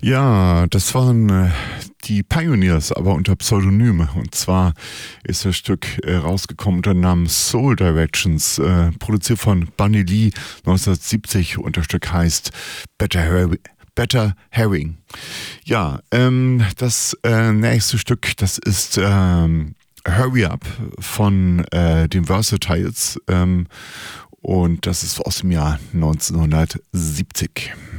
Ja, das waren die Pioneers, aber unter Pseudonym. Und zwar ist das Stück rausgekommen unter dem Namen Soul Directions, produziert von Bunny Lee 1970 und das Stück heißt Better Herring. Ja, das nächste Stück, das ist Hurry Up von den Versatiles und das ist aus dem Jahr 1970.